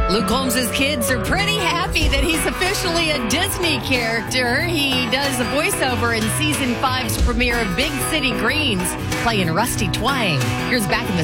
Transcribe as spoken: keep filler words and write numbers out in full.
Luke Holmes' kids are pretty happy that he's officially a Disney character. He does a voiceover in season five's premiere of Big City Greens, playing Rusty Twang. Here's back in the